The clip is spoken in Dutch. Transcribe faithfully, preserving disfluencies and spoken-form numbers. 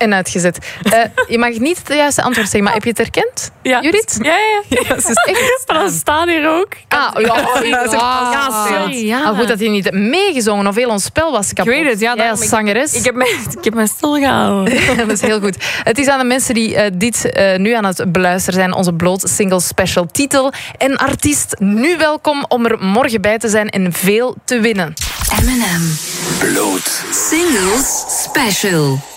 En uitgezet. Uh, je mag niet het juiste antwoord zeggen, maar heb je het herkend? Ja. Judith? Ja, ja. Ja, ze is echt... Maar dan staan hier ook. Ah, ja, ja, Ja, sorry, ja. Ah, goed dat hij niet meegezongen of heel ons spel was kapot. Ik weet het, ja. Jij als zangeres. Ik heb mij, ik heb mij stilgehouden. Dat is heel goed. Het is aan de mensen die uh, dit uh, nu aan het beluisteren zijn, onze Bloot Single Special titel. En artiest, nu welkom om er morgen bij te zijn en veel te winnen. M en M Bloot Singles Special.